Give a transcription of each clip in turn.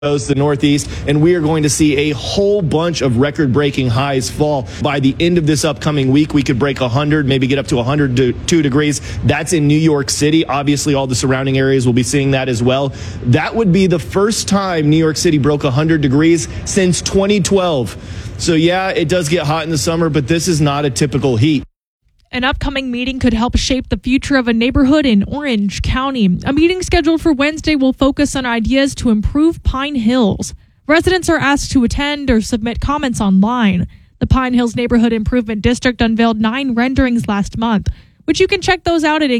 the Northeast, and we are going to see a whole bunch of record-breaking highs fall. By the end of this upcoming week, we could break 100, maybe get up to 102 degrees. That's in New York City. Obviously, all the surrounding areas will be seeing that as well. That would be the first time New York City broke 100 degrees since 2012. So yeah, it does get hot in the summer, but this is not a typical heat. An upcoming meeting could help shape the future of a neighborhood in Orange County. A meeting scheduled for Wednesday will focus on ideas to improve Pine Hills. Residents are asked to attend or submit comments online. The Pine Hills Neighborhood Improvement District unveiled 9 renderings last month, which you can check those out at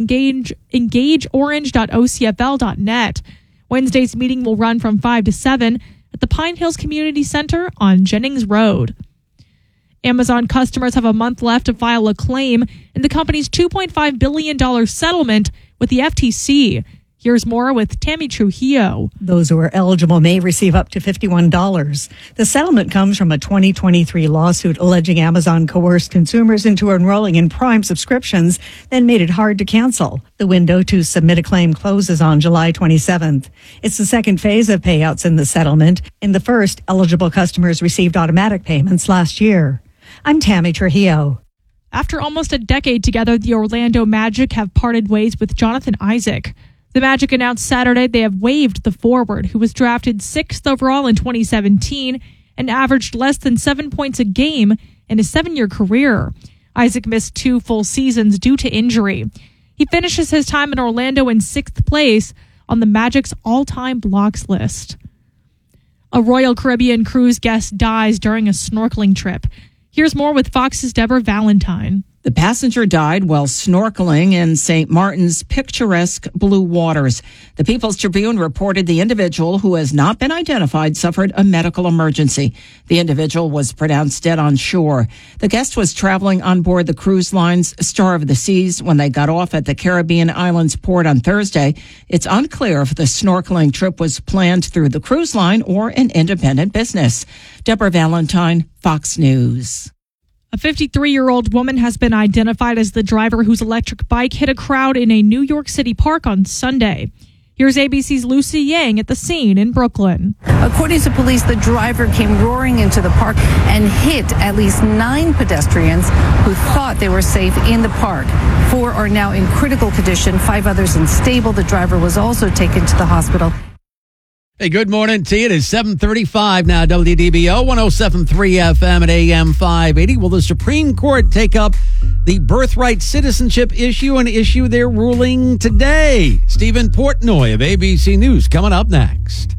engageorange.ocfl.net. Wednesday's meeting will run from 5 to 7 at the Pine Hills Community Center on Jennings Road. Amazon customers have a month left to file a claim in the company's $2.5 billion settlement with the FTC. Here's more with Tammy Trujillo. Those who are eligible may receive up to $51. The settlement comes from a 2023 lawsuit alleging Amazon coerced consumers into enrolling in Prime subscriptions, then made it hard to cancel. The window to submit a claim closes on July 27th. It's the second phase of payouts in the settlement. In the first, eligible customers received automatic payments last year. I'm Tammy Trujillo. After almost a decade together, the Orlando Magic have parted ways with Jonathan Isaac. The Magic announced Saturday they have waived the forward, who was drafted 6th overall in 2017 and averaged less than 7 points a game in his 7-year career. Isaac missed 2 full seasons due to injury. He finishes his time in Orlando in 6th place on the Magic's all-time blocks list. A Royal Caribbean cruise guest dies during a snorkeling trip. Here's more with Fox's Deborah Valentine. The passenger died while snorkeling in St. Martin's picturesque blue waters. The People's Tribune reported the individual, who has not been identified, suffered a medical emergency. The individual was pronounced dead on shore. The guest was traveling on board the cruise line's Star of the Seas when they got off at the Caribbean Islands port on Thursday. It's unclear if the snorkeling trip was planned through the cruise line or an independent business. Deborah Valentine, Fox News. A 53-year-old woman has been identified as the driver whose electric bike hit a crowd in a New York City park on Sunday. Here's ABC's Lucy Yang at the scene in Brooklyn. According to police, the driver came roaring into the park and hit at least 9 pedestrians who thought they were safe in the park. 4 are now in critical condition, 5 others unstable. The driver was also taken to the hospital. Hey, good morning to you. It is 7:35 now, WDBO 107.3 FM at AM 580. Will the Supreme Court take up the birthright citizenship issue, an issue they're ruling today? Stephen Portnoy of ABC News coming up next.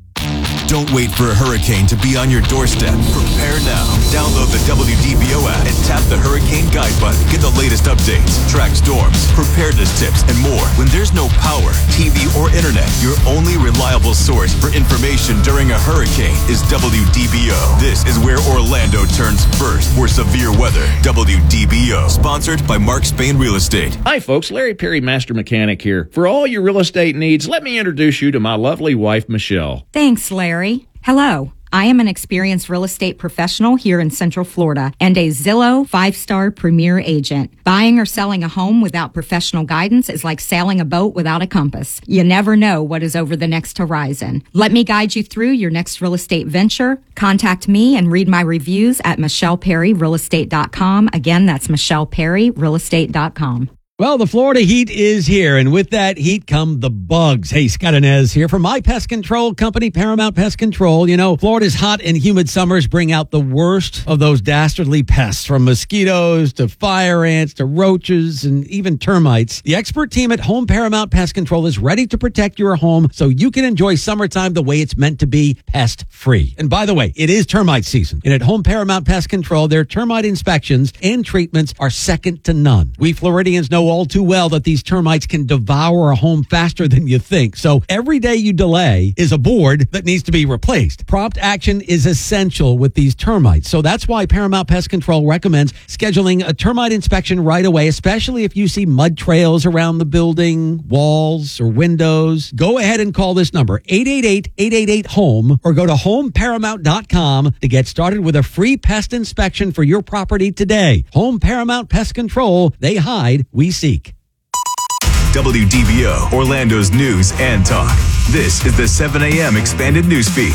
Don't wait for a hurricane to be on your doorstep. Prepare now. Download the WDBO app and tap the Hurricane Guide button. Get the latest updates, track storms, preparedness tips, and more. When there's no power, TV, or internet, your only reliable source for information during a hurricane is WDBO. This is where Orlando turns first for severe weather. WDBO. Sponsored by Mark Spain Real Estate. Hi, folks. Larry Perry, Master Mechanic here. For all your real estate needs, let me introduce you to my lovely wife, Michelle. Thanks, Larry. Hello. I am an experienced real estate professional here in Central Florida and a Zillow 5-star premier agent. Buying or selling a home without professional guidance is like sailing a boat without a compass. You never know what is over the next horizon. Let me guide you through your next real estate venture. Contact me and read my reviews at MichellePerryRealEstate.com. Again, that's MichellePerryRealEstate.com. Well, the Florida heat is here, and with that heat come the bugs. Hey, Scott Inez here from my pest control company, Paramount Pest Control. You know, Florida's hot and humid summers bring out the worst of those dastardly pests, from mosquitoes to fire ants to roaches and even termites. The expert team at Home Paramount Pest Control is ready to protect your home so you can enjoy summertime the way it's meant to be, pest-free. And by the way, it is termite season, and at Home Paramount Pest Control, their termite inspections and treatments are second to none. We Floridians know all too well that these termites can devour a home faster than you think. So every day you delay is a board that needs to be replaced. Prompt action is essential with these termites. So that's why Paramount Pest Control recommends scheduling a termite inspection right away, especially if you see mud trails around the building, walls, or windows. Go ahead and call this number, 888-888-HOME, or go to homeparamount.com to get started with a free pest inspection for your property today. Home Paramount Pest Control. They hide, we seek. WDBO, Orlando's news and talk. This is the 7 a.m. expanded newsfeed.